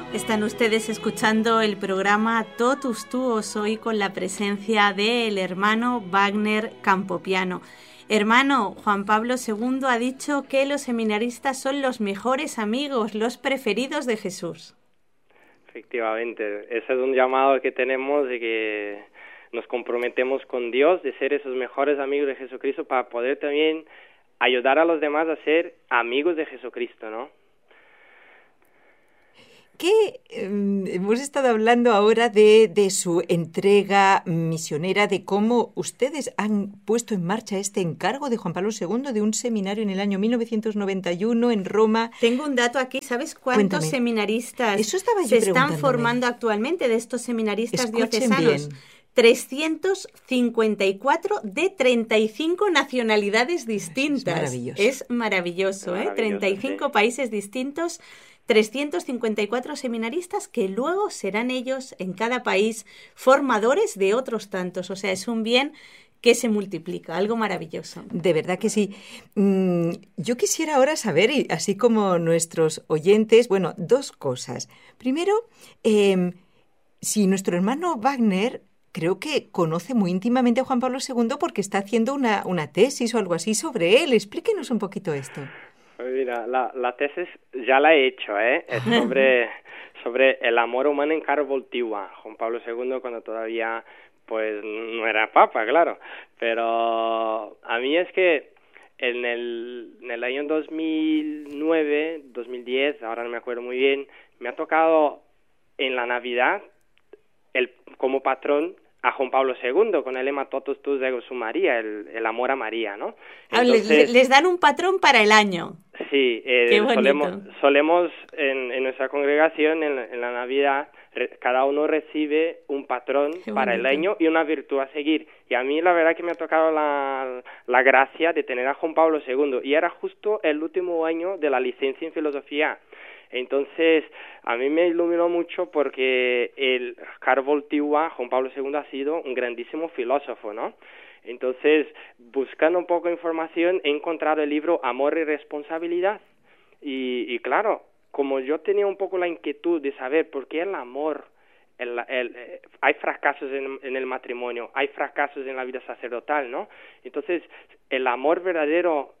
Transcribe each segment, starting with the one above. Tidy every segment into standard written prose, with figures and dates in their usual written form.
Están ustedes escuchando el programa Totus Tuos, hoy con la presencia del hermano Wagner Campopiano. Hermano, Juan Pablo II ha dicho que los seminaristas son los mejores amigos, los preferidos de Jesús. Efectivamente, ese es un llamado que tenemos de que nos comprometemos con Dios, de ser esos mejores amigos de Jesucristo para poder también ayudar a los demás a ser amigos de Jesucristo, ¿no? Que hemos estado hablando ahora de su entrega misionera, de cómo ustedes han puesto en marcha este encargo de Juan Pablo II de un seminario en el año 1991 en Roma. Tengo un dato aquí, ¿sabes cuántos seminaristas se están formando actualmente de estos seminaristas diocesanos? Bien. 354 de 35 nacionalidades distintas. Es maravilloso, ¿eh? 35 países distintos. 354 seminaristas que luego serán ellos en cada país formadores de otros tantos. O sea, es un bien que se multiplica, algo maravilloso. De verdad que sí. Yo quisiera ahora saber, y así como nuestros oyentes, bueno, dos cosas. Primero, si nuestro hermano Wagner creo que conoce muy íntimamente a Juan Pablo II porque está haciendo una tesis o algo así sobre él. Explíquenos un poquito esto. Pues mira, la tesis ya la he hecho, es sobre el amor humano en cargo voltigua. Juan Pablo II cuando todavía pues no era papa, claro, pero a mí es que en el año 2009, 2010, ahora no me acuerdo muy bien, me ha tocado en la Navidad como patrón a Juan Pablo II, con el lema Totus Tuus Ego Sum Maria, el amor a María, ¿no? Entonces, les dan un patrón para el año. Sí, solemos en nuestra congregación, en la Navidad, cada uno recibe un patrón para el año y una virtud a seguir. Y a mí la verdad que me ha tocado la gracia de tener a Juan Pablo II, y era justo el último año de la licencia en filosofía. Entonces, a mí me iluminó mucho porque el Carol Voltigua, Juan Pablo II, ha sido un grandísimo filósofo, ¿no? Entonces, buscando un poco de información, he encontrado el libro Amor y Responsabilidad. Y claro, como yo tenía un poco la inquietud de saber por qué el amor, hay fracasos en el matrimonio, hay fracasos en la vida sacerdotal, ¿no? Entonces, el amor verdadero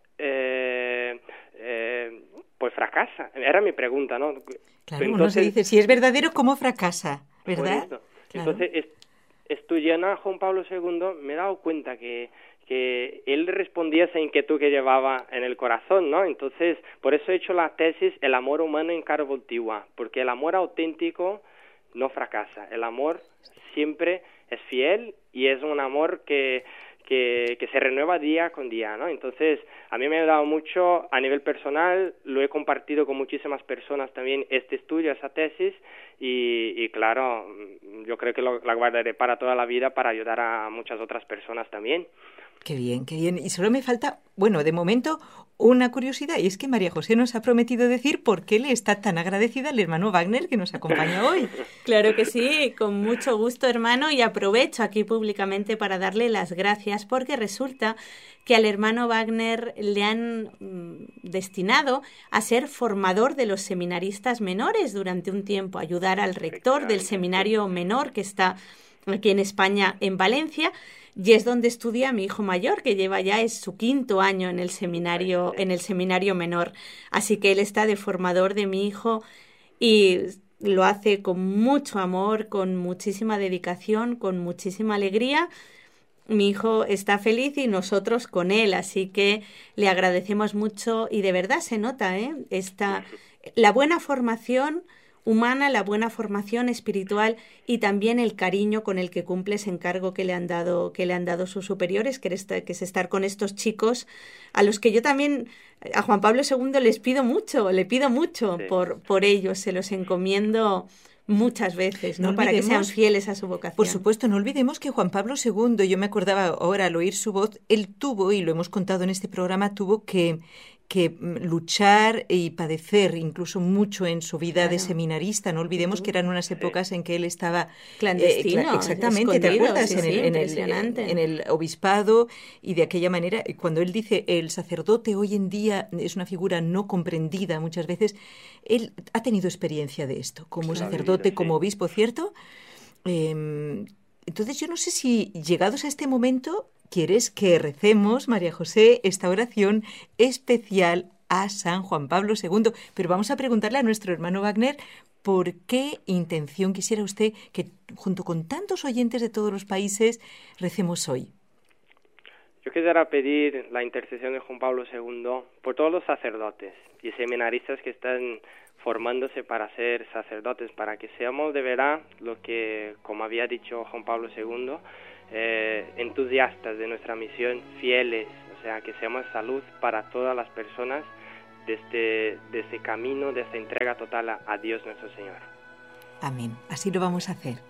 pues fracasa. Era mi pregunta, ¿no? Claro, entonces, uno se dice, si es verdadero, ¿cómo fracasa? ¿Verdad? Claro. Entonces, estudiando a Juan Pablo II, me he dado cuenta que él respondía a esa inquietud que llevaba en el corazón, ¿no? Entonces, por eso he hecho la tesis El amor humano en cargo voltigua, porque el amor auténtico no fracasa. El amor siempre es fiel y es un amor que se renueva día con día, ¿no? Entonces, a mí me ha dado mucho a nivel personal, lo he compartido con muchísimas personas también este estudio, esa tesis, y claro, yo creo que la guardaré para toda la vida para ayudar a muchas otras personas también. Qué bien, qué bien. Y solo me falta, bueno, de momento, una curiosidad, y es que María José nos ha prometido decir por qué le está tan agradecida al hermano Wagner que nos acompaña hoy. Claro que sí, con mucho gusto, hermano, y aprovecho aquí públicamente para darle las gracias porque resulta que al hermano Wagner le han destinado a ser formador de los seminaristas menores durante un tiempo, ayudar al rector del seminario menor que está aquí en España, en Valencia, y es donde estudia mi hijo mayor, que es su 5º año en el seminario menor. Así que él está de formador de mi hijo y lo hace con mucho amor, con muchísima dedicación, con muchísima alegría. Mi hijo está feliz y nosotros con él, así que le agradecemos mucho y de verdad se nota, la buena formación humana, la buena formación espiritual y también el cariño con el que cumple ese encargo que le han dado sus superiores, que es estar con estos chicos a los que yo también, a Juan Pablo II le pido mucho sí. por ellos, se los encomiendo muchas veces, ¿no? Para que sean fieles a su vocación. Por supuesto, no olvidemos que Juan Pablo II, yo me acordaba ahora al oír su voz, él tuvo, y lo hemos contado en este programa, tuvo que que luchar y padecer incluso mucho en su vida de seminarista. No olvidemos que eran unas épocas en que él estaba clandestino, exactamente, ¿te acuerdas? Impresionante. En el obispado, y de aquella manera, cuando él dice el sacerdote hoy en día es una figura no comprendida muchas veces, él ha tenido experiencia de esto, como sacerdote, como obispo, ¿cierto? Entonces yo no sé si, llegados a este momento, quieres que recemos, María José, esta oración especial a San Juan Pablo II. Pero vamos a preguntarle a nuestro hermano Wagner por qué intención quisiera usted que, junto con tantos oyentes de todos los países, recemos hoy. Yo quisiera pedir la intercesión de Juan Pablo II por todos los sacerdotes y seminaristas que están formándose para ser sacerdotes, para que seamos de verdad lo que, como había dicho Juan Pablo II, entusiastas de nuestra misión, fieles, o sea, que seamos salud para todas las personas de este camino, de esta entrega total a Dios nuestro Señor. Amén. Así lo vamos a hacer.